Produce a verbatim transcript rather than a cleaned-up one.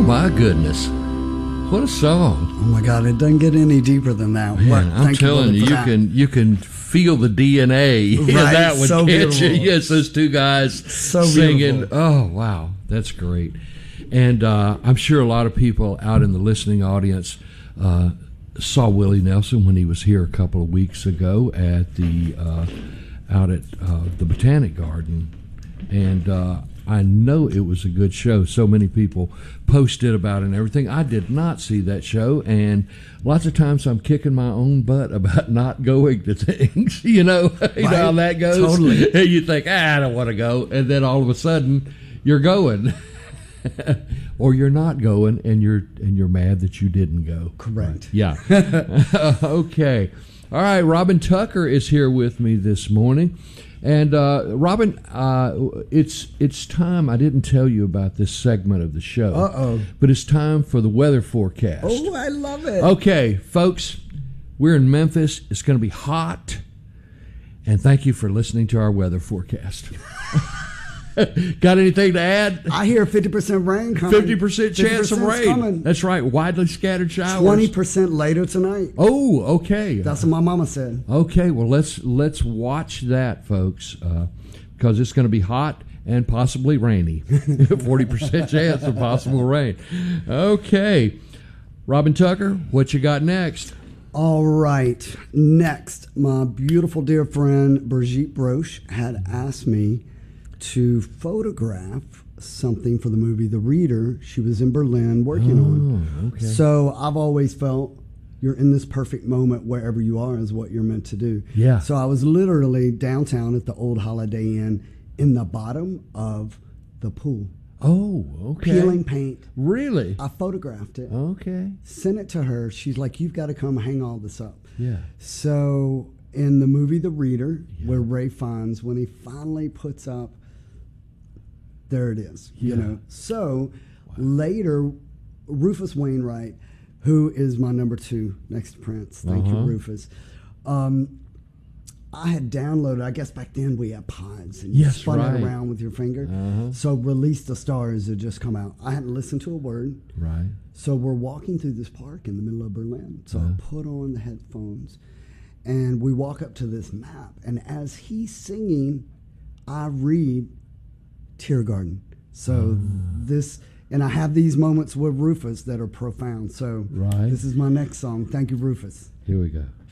my goodness. What a song. Oh my God, it doesn't get any deeper than that. Man, what? I'm Thank telling you, you, you that. can you can feel the D N A in Right, that one, so can't beautiful. you? Yes, those two guys So singing. beautiful. Oh, wow, that's great. And uh, I'm sure a lot of people out in the listening audience uh, saw Willie Nelson when he was here a couple of weeks ago at the uh, out at uh, the Botanic Garden, and uh, I know it was a good show. So many people posted about it and everything. I did not see that show, and lots of times I'm kicking my own butt about not going to things. You know, you know how that goes. Totally. And you think, ah, I don't want to go, and then all of a sudden you're going. Or you're not going, and you're and you're mad that you didn't go. Correct. Yeah. Okay. All right. Robin Tucker is here with me this morning, and uh, Robin, uh, it's it's time. I didn't tell you about this segment of the show. Uh oh. But it's time for the weather forecast. Oh, I love it. Okay, folks, we're in Memphis. It's going to be hot, and thank you for listening to our weather forecast. Got anything to add? I hear fifty percent rain coming. fifty percent chance of 50% 's rain. coming. That's right. Widely scattered showers. twenty percent later tonight. Oh, okay. That's what my mama said. Okay, well, let's let's watch that, folks, uh, because it's going to be hot and possibly rainy. forty percent chance of possible rain. Okay. Robin Tucker, what you got next? All right. Next, my beautiful dear friend Brigitte Broche had asked me to photograph something for the movie The Reader she was in Berlin working Oh, on. okay. So I've always felt you're in this perfect moment wherever you are is what you're meant to do. Yeah. So I was literally downtown at the old Holiday Inn in the bottom of the pool, Oh, okay. peeling paint. Really? I photographed it, Okay. sent it to her. She's like, you've got to come hang all this up. Yeah. So in the movie The Reader, where Ray Fiennes, when he finally puts up, there it is, you Yeah. know. So later, Rufus Wainwright, who is my number two next to Prince, thank Uh-huh. you, Rufus. Um, I had downloaded, I guess back then we had pods and you Yes, spun right. it around with your finger. Uh-huh. So Release the Stars had just come out. I hadn't listened to a word. Right. So we're walking through this park in the middle of Berlin. So Uh-huh. I put on the headphones and we walk up to this map. And as he's singing, I read Tiergarten. So this, and I have these moments with Rufus that are profound. So Right. this is my next song. Thank you, Rufus. Here we go.